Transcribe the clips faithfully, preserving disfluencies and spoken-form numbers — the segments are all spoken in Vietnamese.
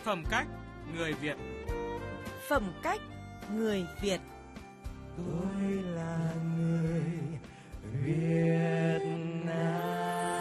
Phẩm cách người Việt. Phẩm cách người Việt. Tôi là người Việt Nam.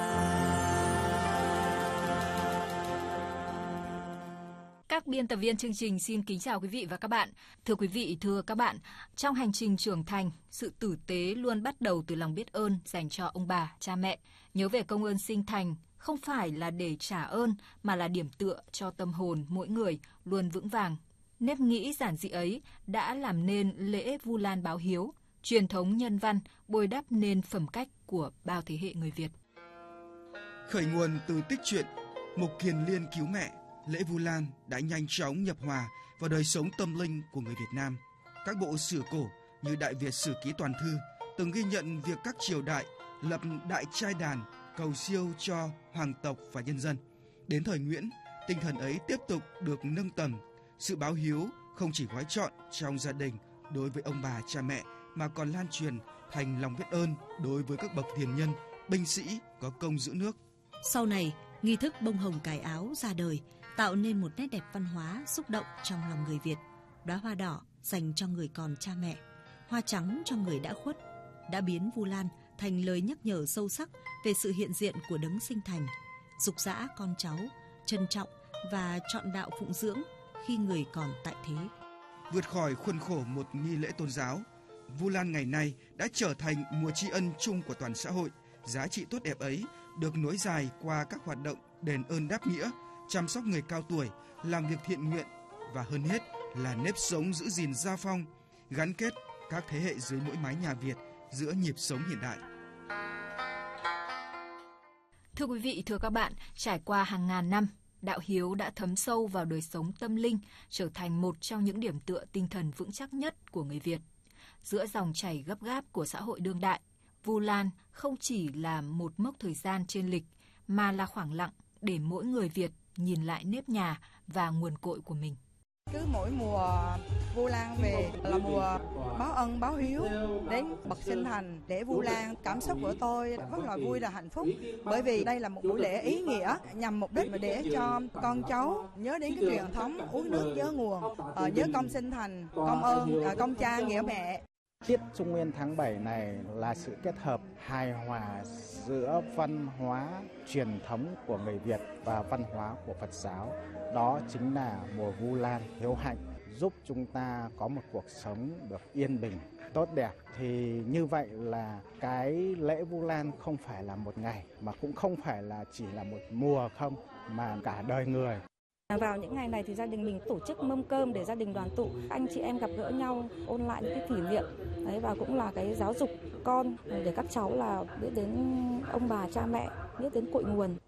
Các biên tập viên chương trình xin kính chào quý vị và các bạn. Thưa quý vị, thưa các bạn, trong hành trình trưởng thành, sự tử tế luôn bắt đầu từ lòng biết ơn dành cho ông bà, cha mẹ. Nhớ về công ơn sinh thành không phải là để trả ơn mà là điểm tựa cho tâm hồn mỗi người luôn vững vàng. Nếp nghĩ giản dị ấy đã làm nên lễ Vu Lan báo hiếu, truyền thống nhân văn bồi đắp nên phẩm cách của bao thế hệ người Việt. Khởi nguồn từ tích truyện Mục Kiền Liên cứu mẹ, lễ Vu Lan đã nhanh chóng nhập hòa vào đời sống tâm linh của người Việt Nam. Các bộ sử cổ như Đại Việt Sử Ký Toàn Thư từng ghi nhận việc các triều đại lập đại trai đàn cầu siêu cho hoàng tộc và nhân dân. Đến thời Nguyễn, tinh thần ấy tiếp tục được nâng tầm. Sự báo hiếu không chỉ gói trọn trong gia đình đối với ông bà cha mẹ mà còn lan truyền thành lòng biết ơn đối với các bậc tiền nhân, binh sĩ có công giữ nước. Sau này, nghi thức bông hồng cài áo ra đời, tạo nên một nét đẹp văn hóa xúc động trong lòng người Việt. Đóa hoa đỏ dành cho người còn cha mẹ, hoa trắng cho người đã khuất, đã biến Vu Lan thành lời nhắc nhở sâu sắc về sự hiện diện của đấng sinh thành, dục dã con cháu, trân trọng và trọn đạo phụng dưỡng khi người còn tại thế. Vượt khỏi khuôn khổ một nghi lễ tôn giáo, Vu Lan ngày nay đã trở thành mùa tri ân chung của toàn xã hội. Giá trị tốt đẹp ấy được nối dài qua các hoạt động đền ơn đáp nghĩa, chăm sóc người cao tuổi, làm việc thiện nguyện và hơn hết là nếp sống giữ gìn gia phong, gắn kết các thế hệ dưới mỗi mái nhà Việt giữa nhịp sống hiện đại. Thưa quý vị, thưa các bạn, trải qua hàng ngàn năm, đạo hiếu đã thấm sâu vào đời sống tâm linh, trở thành một trong những điểm tựa tinh thần vững chắc nhất của người Việt. Giữa dòng chảy gấp gáp của xã hội đương đại, Vu Lan không chỉ là một mốc thời gian trên lịch, mà là khoảng lặng để mỗi người Việt nhìn lại nếp nhà và nguồn cội của mình. Cứ mỗi mùa Vu Lan về là mùa báo ân báo hiếu đến bậc sinh thành. Để Vu Lan, cảm xúc của tôi rất là vui và hạnh phúc, bởi vì đây là một buổi lễ ý nghĩa nhằm mục đích để cho con cháu nhớ đến cái truyền thống uống nước nhớ nguồn, nhớ công sinh thành, công ơn công cha nghĩa mẹ. Tiết Trung Nguyên tháng bảy này là sự kết hợp hài hòa giữa văn hóa truyền thống của người Việt và văn hóa của Phật giáo. Đó chính là mùa Vu Lan hiếu hạnh, giúp chúng ta có một cuộc sống được yên bình, tốt đẹp. Thì như vậy là cái lễ Vu Lan không phải là một ngày, mà cũng không phải là chỉ là một mùa không, mà cả đời người. Vào những ngày này thì gia đình mình tổ chức mâm cơm để gia đình đoàn tụ, anh chị em gặp gỡ nhau, ôn lại những cái kỷ niệm đấy, và cũng là cái giáo dục con để các cháu là biết đến ông bà cha mẹ, biết đến cội nguồn.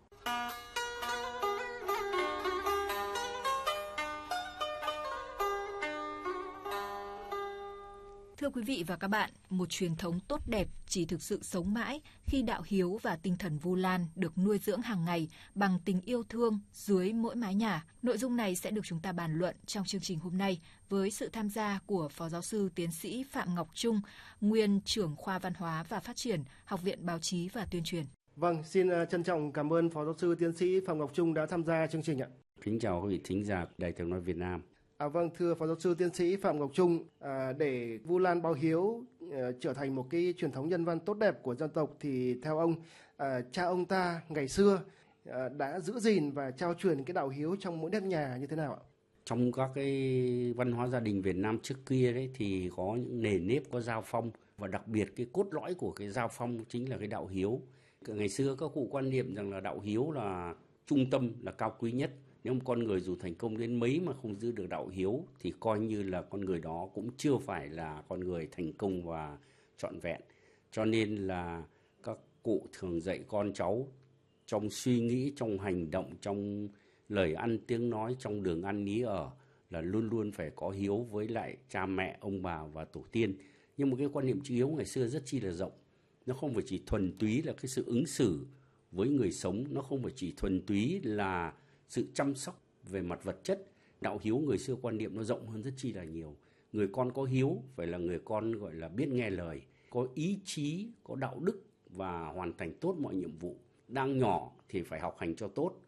Thưa quý vị và các bạn, một truyền thống tốt đẹp chỉ thực sự sống mãi khi đạo hiếu và tinh thần Vu Lan được nuôi dưỡng hàng ngày bằng tình yêu thương dưới mỗi mái nhà. Nội dung này sẽ được chúng ta bàn luận trong chương trình hôm nay với sự tham gia của Phó Giáo sư Tiến sĩ Phạm Ngọc Trung, nguyên trưởng khoa Văn hóa và Phát triển, Học viện Báo chí và Tuyên truyền. Vâng, xin trân trọng cảm ơn Phó Giáo sư Tiến sĩ Phạm Ngọc Trung đã tham gia chương trình ạ. Kính chào quý vị thính giả Đài Tiếng nói Việt Nam. À, vâng, thưa Phó Giáo sư Tiến sĩ Phạm Ngọc Trung, à, để Vu Lan báo hiếu à, trở thành một cái truyền thống nhân văn tốt đẹp của dân tộc thì theo ông, à, cha ông ta ngày xưa à, đã giữ gìn và trao truyền cái đạo hiếu trong mỗi nếp nhà như thế nào ạ? Trong các cái văn hóa gia đình Việt Nam trước kia đấy thì có những nề nếp, có giao phong, và đặc biệt cái cốt lõi của cái giao phong chính là cái đạo hiếu. Ngày xưa các cụ quan niệm rằng là đạo hiếu là trung tâm, là cao quý nhất. Nếu một con người dù thành công đến mấy mà không giữ được đạo hiếu thì coi như là con người đó cũng chưa phải là con người thành công và trọn vẹn. Cho nên là các cụ thường dạy con cháu trong suy nghĩ, trong hành động, trong lời ăn tiếng nói, trong đường ăn ý ở là luôn luôn phải có hiếu với lại cha mẹ, ông bà và tổ tiên. Nhưng một cái quan niệm chữ hiếu ngày xưa rất chi là rộng. Nó không phải chỉ thuần túy là cái sự ứng xử với người sống, nó không phải chỉ thuần túy là sự chăm sóc về mặt vật chất. Đạo hiếu người xưa quan niệm nó rộng hơn rất chi là nhiều. Người con có hiếu phải là người con gọi là biết nghe lời, có ý chí, có đạo đức và hoàn thành tốt mọi nhiệm vụ. Đang nhỏ thì phải học hành cho tốt,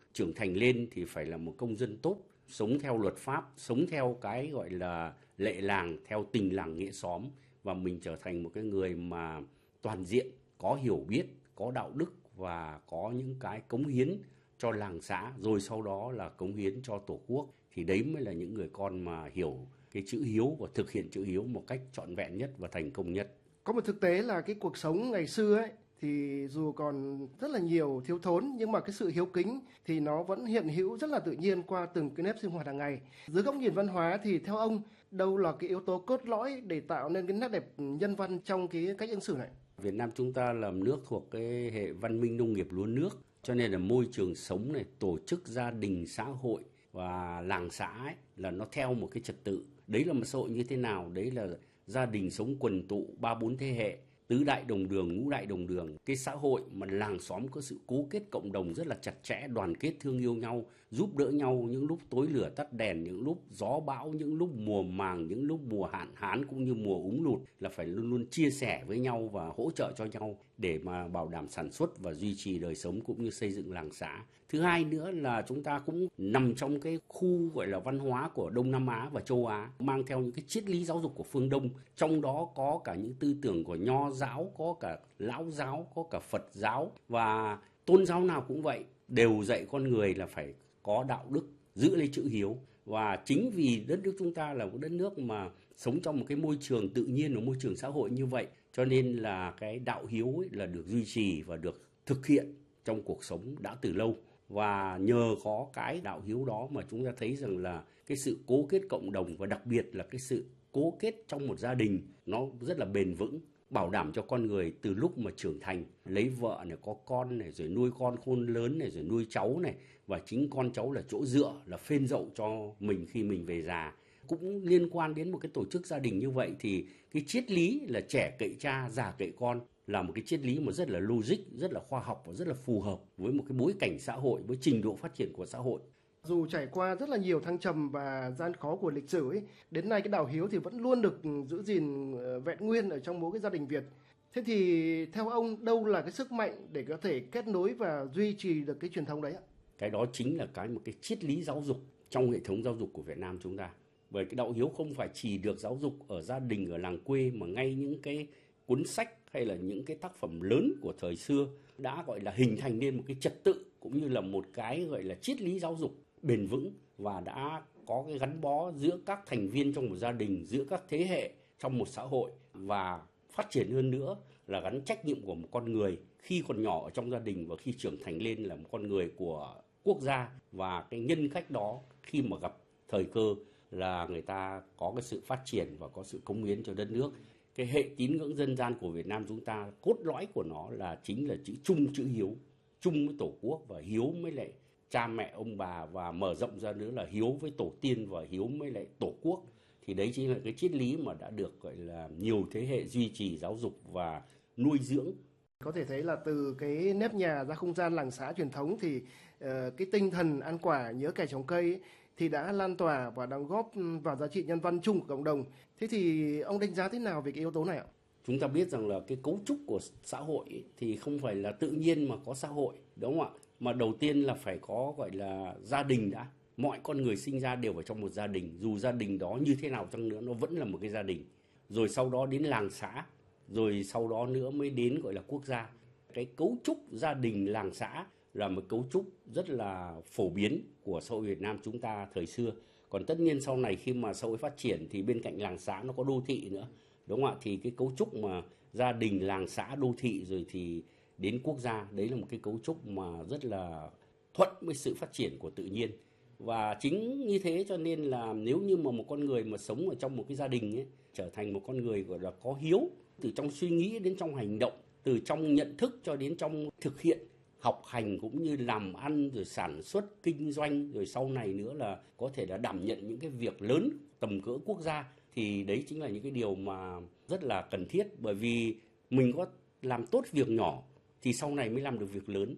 trưởng thành lên thì phải là một công dân tốt, sống theo luật pháp, sống theo cái gọi là lệ làng, theo tình làng nghĩa xóm, và mình trở thành một cái người mà toàn diện, có hiểu biết, có đạo đức và có những cái cống hiến cho làng xã, rồi sau đó là cống hiến cho Tổ quốc. Thì đấy mới là những người con mà hiểu cái chữ hiếu và thực hiện chữ hiếu một cách trọn vẹn nhất và thành công nhất. Có một thực tế là cái cuộc sống ngày xưa ấy thì dù còn rất là nhiều thiếu thốn, nhưng mà cái sự hiếu kính thì nó vẫn hiện hữu rất là tự nhiên qua từng cái nếp sinh hoạt hàng ngày. Dưới góc nhìn văn hóa thì theo ông, đâu là cái yếu tố cốt lõi để tạo nên cái nét đẹp nhân văn trong cái cách ứng xử này? Việt Nam chúng ta là nước thuộc cái hệ văn minh nông nghiệp lúa nước, cho nên là môi trường sống này, tổ chức gia đình, xã hội và làng xã ấy, là nó theo một cái trật tự. Đấy là một xã hội như thế nào? Đấy là gia đình sống quần tụ ba bốn thế hệ, tứ đại đồng đường, ngũ đại đồng đường. Cái xã hội mà làng xóm có sự cố kết cộng đồng rất là chặt chẽ, đoàn kết thương yêu nhau, giúp đỡ nhau những lúc tối lửa tắt đèn, những lúc gió bão, những lúc mùa màng, những lúc mùa hạn hán cũng như mùa úng lụt, là phải luôn luôn chia sẻ với nhau và hỗ trợ cho nhau để mà bảo đảm sản xuất và duy trì đời sống cũng như xây dựng làng xã. Thứ hai nữa là chúng ta cũng nằm trong cái khu gọi là văn hóa của Đông Nam Á và châu Á, mang theo những cái triết lý giáo dục của phương Đông, trong đó có cả những tư tưởng của Nho giáo, có cả Lão giáo, có cả Phật giáo, và tôn giáo nào cũng vậy, đều dạy con người là phải có đạo đức, giữ lấy chữ hiếu. Và chính vì đất nước chúng ta là một đất nước mà sống trong một cái môi trường tự nhiên, một môi trường xã hội như vậy, cho nên là cái đạo hiếu ấy là được duy trì và được thực hiện trong cuộc sống đã từ lâu. Và nhờ có cái đạo hiếu đó mà chúng ta thấy rằng là cái sự cố kết cộng đồng, và đặc biệt là cái sự cố kết trong một gia đình nó rất là bền vững, bảo đảm cho con người từ lúc mà trưởng thành, lấy vợ này, có con này, rồi nuôi con khôn lớn này, rồi nuôi cháu này, và chính con cháu là chỗ dựa, là phên dậu cho mình khi mình về già. Cũng liên quan đến một cái tổ chức gia đình như vậy thì cái triết lý là trẻ cậy cha, già cậy con là một cái triết lý mà rất là logic, rất là khoa học và rất là phù hợp với một cái bối cảnh xã hội, với trình độ phát triển của xã hội. Dù trải qua rất là nhiều thăng trầm và gian khó của lịch sử ấy, đến nay cái đạo hiếu thì vẫn luôn được giữ gìn vẹn nguyên ở trong mỗi cái gia đình Việt. Thế thì theo ông, đâu là cái sức mạnh để có thể kết nối và duy trì được cái truyền thống đấy ạ? Cái đó chính là cái một cái triết lý giáo dục trong hệ thống giáo dục của Việt Nam chúng ta. Bởi cái đạo hiếu không phải chỉ được giáo dục ở gia đình, ở làng quê, mà ngay những cái cuốn sách hay là những cái tác phẩm lớn của thời xưa đã gọi là hình thành nên một cái trật tự cũng như là một cái gọi là triết lý giáo dục bền vững, và đã có cái gắn bó giữa các thành viên trong một gia đình, giữa các thế hệ trong một xã hội, và phát triển hơn nữa là gắn trách nhiệm của một con người khi còn nhỏ ở trong gia đình và khi trưởng thành lên là một con người của quốc gia. Và cái nhân cách đó khi mà gặp thời cơ là người ta có cái sự phát triển và có sự cống hiến cho đất nước. Cái hệ tín ngưỡng dân gian của Việt Nam chúng ta, cốt lõi của nó là chính là chữ chung, chữ hiếu, chung với Tổ quốc và hiếu với lại cha mẹ ông bà, và mở rộng ra nữa là hiếu với tổ tiên và hiếu với lại Tổ quốc. Thì đấy chính là cái triết lý mà đã được gọi là nhiều thế hệ duy trì, giáo dục và nuôi dưỡng. Có thể thấy là từ cái nếp nhà ra không gian làng xã truyền thống thì uh, cái tinh thần ăn quả nhớ kẻ trồng cây ấy, thì đã lan tỏa và đóng góp vào giá trị nhân văn chung của cộng đồng. Thế thì ông đánh giá thế nào về cái yếu tố này ạ? Chúng ta biết rằng là cái cấu trúc của xã hội ấy, thì không phải là tự nhiên mà có xã hội, đúng không ạ? Mà đầu tiên là phải có gọi là gia đình đã. Mọi con người sinh ra đều ở trong một gia đình, dù gia đình đó như thế nào chăng nữa nó vẫn là một cái gia đình. Rồi sau đó đến làng xã, rồi sau đó nữa mới đến gọi là quốc gia. Cái cấu trúc gia đình, làng xã là một cấu trúc rất là phổ biến của xã hội Việt Nam chúng ta thời xưa. Còn tất nhiên sau này khi mà xã hội phát triển thì bên cạnh làng xã nó có đô thị nữa, đúng không ạ? Thì cái cấu trúc mà gia đình, làng xã, đô thị rồi thì đến quốc gia, đấy là một cái cấu trúc mà rất là thuận với sự phát triển của tự nhiên. Và chính như thế cho nên là nếu như mà một con người mà sống ở trong một cái gia đình ấy, trở thành một con người gọi là có hiếu, từ trong suy nghĩ đến trong hành động, từ trong nhận thức cho đến trong thực hiện, học hành cũng như làm ăn, rồi sản xuất, kinh doanh, rồi sau này nữa là có thể là đảm nhận những cái việc lớn tầm cỡ quốc gia, thì đấy chính là những cái điều mà rất là cần thiết. Bởi vì mình có làm tốt việc nhỏ thì sau này mới làm được việc lớn.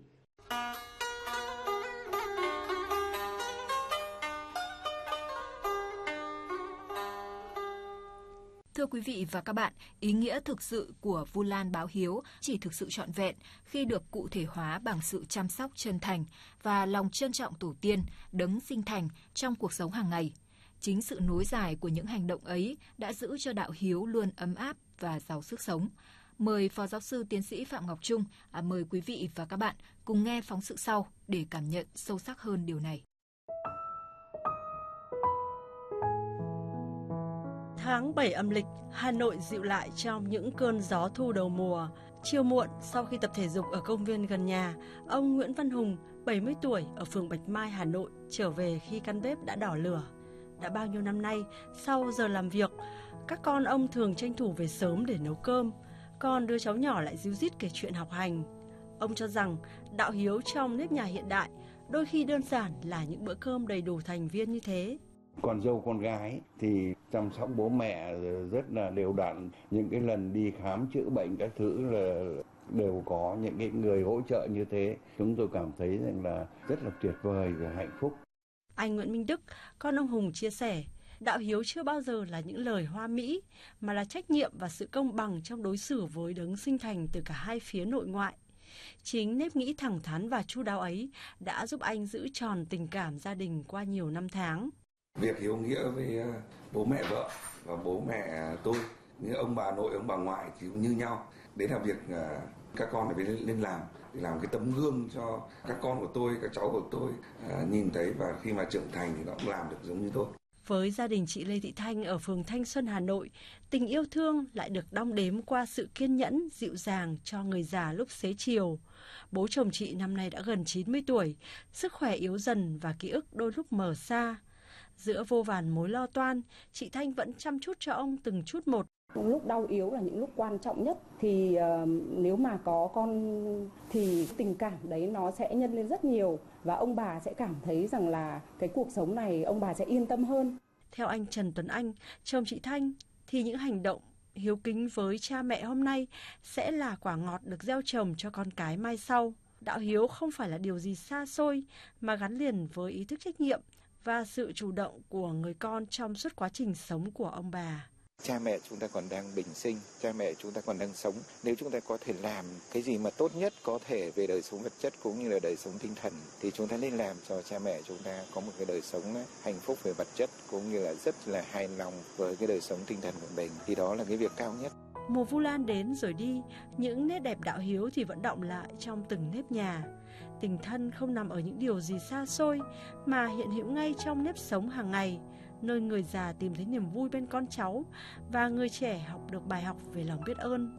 Thưa quý vị và các bạn, ý nghĩa thực sự của Vu Lan báo hiếu chỉ thực sự trọn vẹn khi được cụ thể hóa bằng sự chăm sóc chân thành và lòng trân trọng tổ tiên, đấng sinh thành trong cuộc sống hàng ngày. Chính sự nối dài của những hành động ấy đã giữ cho đạo hiếu luôn ấm áp và giàu sức sống. Mời Phó Giáo sư Tiến sĩ Phạm Ngọc Trung, à, mời quý vị và các bạn cùng nghe phóng sự sau để cảm nhận sâu sắc hơn điều này. Tháng bảy âm lịch, Hà Nội dịu lại trong những cơn gió thu đầu mùa. Chiều muộn, sau khi tập thể dục ở công viên gần nhà, ông Nguyễn Văn Hùng, bảy mươi tuổi, ở phường Bạch Mai, Hà Nội, trở về khi căn bếp đã đỏ lửa. Đã bao nhiêu năm nay, sau giờ làm việc, các con ông thường tranh thủ về sớm để nấu cơm, còn đứa cháu nhỏ lại ríu rít kể chuyện học hành. Ông cho rằng đạo hiếu trong nếp nhà hiện đại đôi khi đơn giản là những bữa cơm đầy đủ thành viên như thế. Con dâu con gái thì chăm sóc bố mẹ rất là đều đặn. Những cái lần đi khám chữa bệnh các thứ là đều có những cái người hỗ trợ như thế. Chúng tôi cảm thấy rằng là rất là tuyệt vời và hạnh phúc. Anh Nguyễn Minh Đức, con ông Hùng chia sẻ, đạo hiếu chưa bao giờ là những lời hoa mỹ, mà là trách nhiệm và sự công bằng trong đối xử với đấng sinh thành từ cả hai phía nội ngoại. Chính nếp nghĩ thẳng thắn và chu đáo ấy đã giúp anh giữ tròn tình cảm gia đình qua nhiều năm tháng. Việc hiếu nghĩa với bố mẹ vợ và bố mẹ tôi, như ông bà nội, ông bà ngoại thì cũng như nhau. Đấy là việc các con phải lên làm, để làm cái tấm gương cho các con của tôi, các cháu của tôi nhìn thấy, và khi mà trưởng thành thì nó cũng làm được giống như tôi. Với gia đình chị Lê Thị Thanh ở phường Thanh Xuân, Hà Nội, tình yêu thương lại được đong đếm qua sự kiên nhẫn, dịu dàng cho người già lúc xế chiều. Bố chồng chị năm nay đã gần chín mươi tuổi, sức khỏe yếu dần và ký ức đôi lúc mờ xa. Giữa vô vàn mối lo toan, chị Thanh vẫn chăm chút cho ông từng chút một. Những lúc đau yếu là những lúc quan trọng nhất, thì uh, nếu mà có con thì tình cảm đấy nó sẽ nhân lên rất nhiều, và ông bà sẽ cảm thấy rằng là cái cuộc sống này ông bà sẽ yên tâm hơn. Theo anh Trần Tuấn Anh, chồng chị Thanh, thì những hành động hiếu kính với cha mẹ hôm nay sẽ là quả ngọt được gieo trồng cho con cái mai sau. Đạo hiếu không phải là điều gì xa xôi, mà gắn liền với ý thức trách nhiệm và sự chủ động của người con trong suốt quá trình sống của ông bà. Cha mẹ chúng ta còn đang bình sinh, cha mẹ chúng ta còn đang sống. Nếu chúng ta có thể làm cái gì mà tốt nhất có thể về đời sống vật chất cũng như là đời sống tinh thần, thì chúng ta nên làm cho cha mẹ chúng ta có một cái đời sống hạnh phúc về vật chất cũng như là rất là hài lòng với cái đời sống tinh thần của mình. Thì đó là cái việc cao nhất. Mùa Vu Lan đến rồi đi, những nét đẹp đạo hiếu thì vẫn đọng lại trong từng nếp nhà. Tình thân không nằm ở những điều gì xa xôi, mà hiện hữu ngay trong nếp sống hàng ngày, nơi người già tìm thấy niềm vui bên con cháu và người trẻ học được bài học về lòng biết ơn.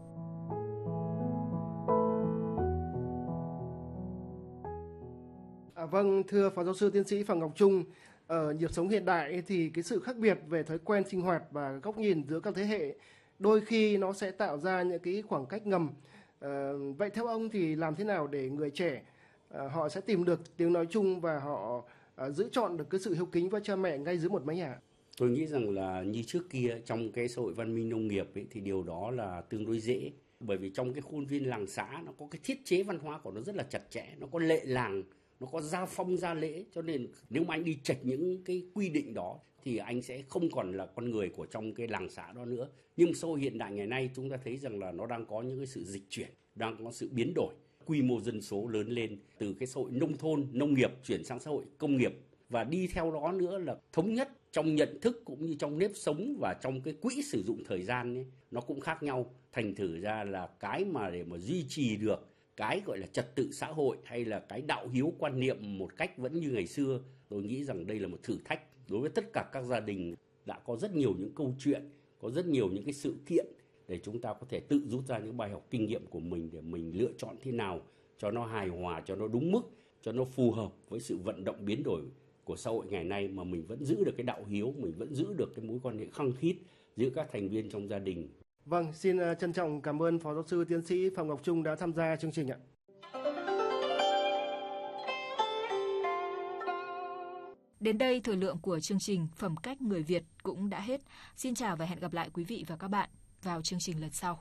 À, vâng, thưa Phó Giáo sư Tiến sĩ Phạm Ngọc Trung, ở nhịp sống hiện đại thì cái sự khác biệt về thói quen sinh hoạt và góc nhìn giữa các thế hệ đôi khi nó sẽ tạo ra những cái khoảng cách ngầm. À, vậy theo ông thì làm thế nào để người trẻ à, họ sẽ tìm được tiếng nói chung và họ à, giữ chọn được cái sự hiếu kính với cha mẹ ngay dưới một mái nhà? Tôi nghĩ rằng là như trước kia trong cái xã hội văn minh nông nghiệp ấy, thì điều đó là tương đối dễ. Bởi vì trong cái khuôn viên làng xã nó có cái thiết chế văn hóa của nó rất là chặt chẽ, nó có lệ làng, nó có gia phong gia lễ, cho nên nếu mà anh đi chệch những cái quy định đó thì anh sẽ không còn là con người của trong cái làng xã đó nữa. Nhưng xã hội hiện đại ngày nay chúng ta thấy rằng là nó đang có những cái sự dịch chuyển, đang có sự biến đổi. Quy mô dân số lớn lên từ cái xã hội nông thôn, nông nghiệp chuyển sang xã hội công nghiệp, và đi theo đó nữa là thống nhất trong nhận thức cũng như trong nếp sống và trong cái quỹ sử dụng thời gian ấy, nó cũng khác nhau. Thành thử ra là cái mà để mà duy trì được cái gọi là trật tự xã hội hay là cái đạo hiếu quan niệm một cách vẫn như ngày xưa, tôi nghĩ rằng đây là một thử thách đối với tất cả các gia đình. Đã có rất nhiều những câu chuyện, có rất nhiều những cái sự kiện để chúng ta có thể tự rút ra những bài học kinh nghiệm của mình để mình lựa chọn thế nào cho nó hài hòa, cho nó đúng mức, cho nó phù hợp với sự vận động biến đổi của xã hội ngày nay, mà mình vẫn giữ được cái đạo hiếu, mình vẫn giữ được cái mối quan hệ khăng khít giữa các thành viên trong gia đình. Vâng, xin trân trọng cảm ơn Phó Giáo sư Tiến sĩ Phạm Ngọc Trung đã tham gia chương trình ạ. Đến đây thời lượng của chương trình Phẩm cách người Việt cũng đã hết. Xin chào và hẹn gặp lại quý vị và các bạn vào chương trình lần sau.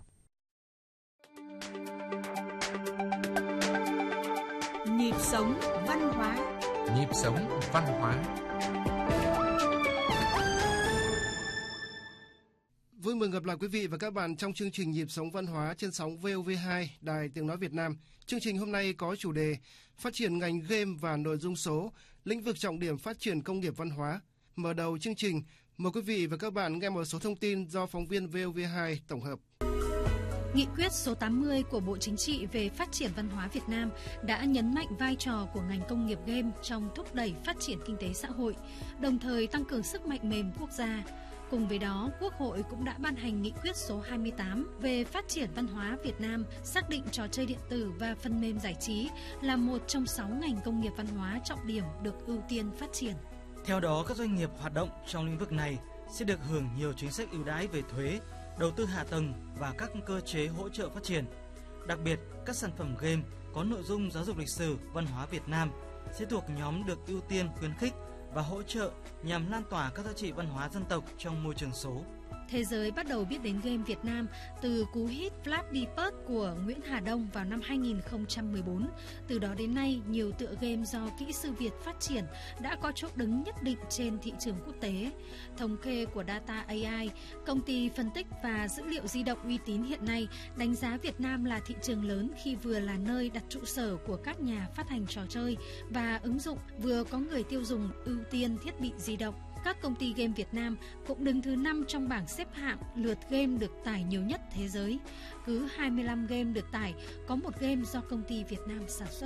Nhịp sống văn hóa. Nhịp sống văn hóa. Với vui mừng gặp lại quý vị và các bạn trong chương trình Nhịp sống văn hóa trên sóng vê o vê hai, Đài Tiếng nói Việt Nam. Chương trình hôm nay có chủ đề phát triển ngành game và nội dung số, lĩnh vực trọng điểm phát triển công nghiệp văn hóa. Mở đầu chương trình, mời quý vị và các bạn nghe một số thông tin do phóng viên vê o vê hai tổng hợp. Nghị quyết số tám mươi của Bộ Chính trị về phát triển văn hóa Việt Nam đã nhấn mạnh vai trò của ngành công nghiệp game trong thúc đẩy phát triển kinh tế xã hội, đồng thời tăng cường sức mạnh mềm quốc gia. Cùng với đó, Quốc hội cũng đã ban hành nghị quyết số hai mươi tám về phát triển văn hóa Việt Nam, xác định trò chơi điện tử và phần mềm giải trí là một trong sáu ngành công nghiệp văn hóa trọng điểm được ưu tiên phát triển. Theo đó, các doanh nghiệp hoạt động trong lĩnh vực này sẽ được hưởng nhiều chính sách ưu đãi về thuế, đầu tư hạ tầng và các cơ chế hỗ trợ phát triển. Đặc biệt, các sản phẩm game có nội dung giáo dục lịch sử, văn hóa Việt Nam sẽ thuộc nhóm được ưu tiên khuyến khích và hỗ trợ nhằm lan tỏa các giá trị văn hóa dân tộc trong môi trường số. Thế giới bắt đầu biết đến game Việt Nam từ cú hit Flappy Bird của Nguyễn Hà Đông vào năm hai nghìn không trăm mười bốn. Từ đó đến nay, nhiều tựa game do kỹ sư Việt phát triển đã có chỗ đứng nhất định trên thị trường quốc tế. Thống kê của Data a i, công ty phân tích và dữ liệu di động uy tín hiện nay, đánh giá Việt Nam là thị trường lớn khi vừa là nơi đặt trụ sở của các nhà phát hành trò chơi và ứng dụng, vừa có người tiêu dùng ưu tiên thiết bị di động. Các công ty game Việt Nam cũng đứng thứ năm trong bảng xếp hạng lượt game được tải nhiều nhất thế giới. Cứ hai mươi lăm game được tải, có một game do công ty Việt Nam sản xuất.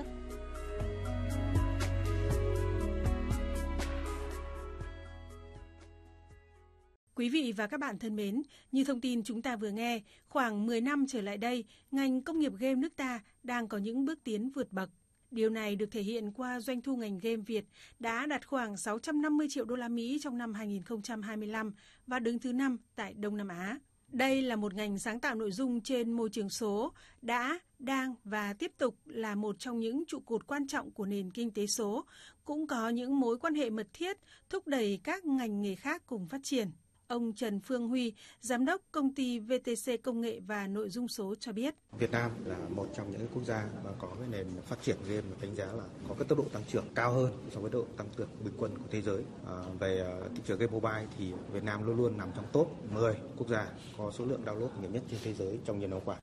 Quý vị và các bạn thân mến, như thông tin chúng ta vừa nghe, khoảng mười năm trở lại đây, ngành công nghiệp game nước ta đang có những bước tiến vượt bậc. Điều này được thể hiện qua doanh thu ngành game Việt đã đạt khoảng sáu trăm năm mươi triệu đô la Mỹ trong năm hai nghìn không trăm hai mươi lăm và đứng thứ năm tại Đông Nam Á. Đây là một ngành sáng tạo nội dung trên môi trường số, đã, đang và tiếp tục là một trong những trụ cột quan trọng của nền kinh tế số, cũng có những mối quan hệ mật thiết thúc đẩy các ngành nghề khác cùng phát triển. Ông Trần Phương Huy, Giám đốc công ty vê tê xê Công nghệ và Nội dung số cho biết. Việt Nam là một trong những quốc gia mà có cái nền phát triển game đánh giá là có cái tốc độ tăng trưởng cao hơn so với độ tăng trưởng bình quân của thế giới. À, về thị trường game mobile thì Việt Nam luôn luôn nằm trong top mười quốc gia có số lượng download nhiều nhất trên thế giới trong nhiều năm qua.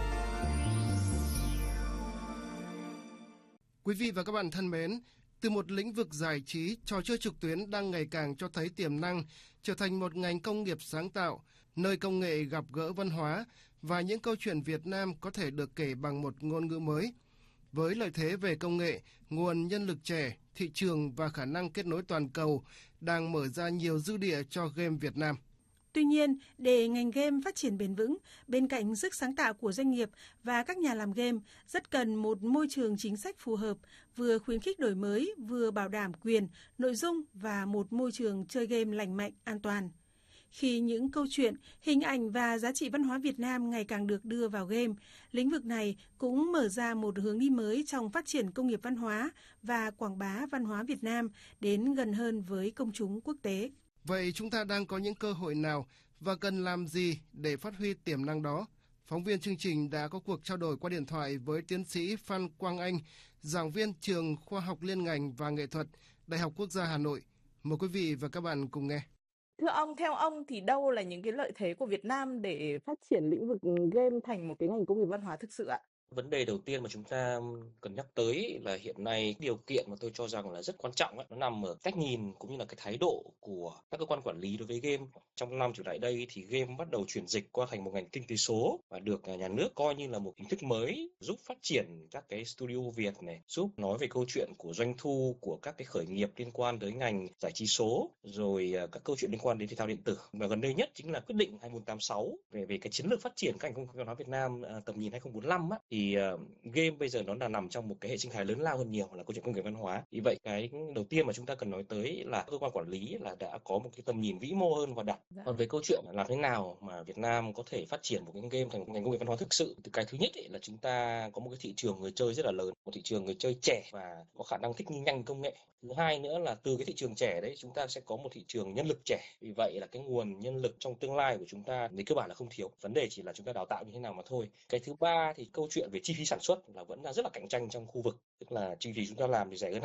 Quý vị và các bạn thân mến, từ một lĩnh vực giải trí, trò chơi trực tuyến đang ngày càng cho thấy tiềm năng trở thành một ngành công nghiệp sáng tạo, nơi công nghệ gặp gỡ văn hóa và những câu chuyện Việt Nam có thể được kể bằng một ngôn ngữ mới. Với lợi thế về công nghệ, nguồn nhân lực trẻ, thị trường và khả năng kết nối toàn cầu đang mở ra nhiều dư địa cho game Việt Nam. Tuy nhiên, để ngành game phát triển bền vững, bên cạnh sức sáng tạo của doanh nghiệp và các nhà làm game, rất cần một môi trường chính sách phù hợp, vừa khuyến khích đổi mới, vừa bảo đảm quyền, nội dung và một môi trường chơi game lành mạnh, an toàn. Khi những câu chuyện, hình ảnh và giá trị văn hóa Việt Nam ngày càng được đưa vào game, lĩnh vực này cũng mở ra một hướng đi mới trong phát triển công nghiệp văn hóa và quảng bá văn hóa Việt Nam đến gần hơn với công chúng quốc tế. Vậy chúng ta đang có những cơ hội nào và cần làm gì để phát huy tiềm năng đó? Phóng viên chương trình đã có cuộc trao đổi qua điện thoại với tiến sĩ Phan Quang Anh, giảng viên trường Khoa học Liên ngành và Nghệ thuật, Đại học Quốc gia Hà Nội. Mời quý vị và các bạn cùng nghe. Thưa ông, theo ông thì đâu là những cái lợi thế của Việt Nam để phát triển lĩnh vực game thành một cái ngành công nghiệp văn hóa thực sự ạ? Vấn đề đầu tiên mà chúng ta cần nhắc tới là hiện nay điều kiện mà tôi cho rằng là rất quan trọng ấy, nó nằm ở cách nhìn cũng như là cái thái độ của các cơ quan quản lý đối với game. Trong năm trở lại đây thì game bắt đầu chuyển dịch qua thành một ngành kinh tế số và được nhà nước coi như là một hình thức mới giúp phát triển các cái studio Việt này, giúp nói về câu chuyện của doanh thu của các cái khởi nghiệp liên quan tới ngành giải trí số, rồi các câu chuyện liên quan đến thể thao điện tử. Và gần đây nhất chính là quyết định hai nghìn không trăm tám mươi sáu về về cái chiến lược phát triển ngành công nghiệp văn hóa Việt Nam tầm nhìn hai nghìn không trăm bốn mươi lăm á. Thì uh, game bây giờ nó là nằm trong một cái hệ sinh thái lớn lao hơn nhiều là câu chuyện công nghiệp văn hóa. Vì vậy cái đầu tiên mà chúng ta cần nói tới là cơ quan quản lý là đã có một cái tầm nhìn vĩ mô hơn và đặt. Dạ. Còn về câu chuyện là làm thế nào mà Việt Nam có thể phát triển một cái game thành một ngành công nghiệp văn hóa thực sự, thì cái thứ nhất ấy là chúng ta có một cái thị trường người chơi rất là lớn, một thị trường người chơi trẻ và có khả năng thích nghi nhanh công nghệ. Thứ hai nữa là từ cái thị trường trẻ đấy chúng ta sẽ có một thị trường nhân lực trẻ. Vì vậy là cái nguồn nhân lực trong tương lai của chúng ta thì cơ bản là không thiếu. Vấn đề chỉ là chúng ta đào tạo như thế nào mà thôi. Cái thứ ba thì câu chuyện về chi phí sản xuất là vẫn đang rất là cạnh tranh trong khu vực, tức là chi phí chúng ta làm thì rẻ hơn hẳn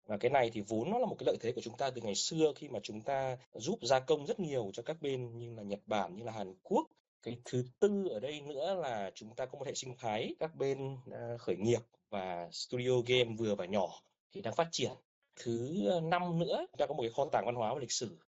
Và cái này thì vốn nó là một cái lợi thế của chúng ta từ ngày xưa, khi mà chúng ta giúp gia công rất nhiều cho các bên như là Nhật Bản, như là Hàn Quốc. Cái thứ tư ở đây nữa là chúng ta có một hệ sinh thái các bên uh, khởi nghiệp và studio game vừa và nhỏ thì đang phát triển. Thứ năm nữa, chúng ta có một cái kho tàng văn hóa và lịch sử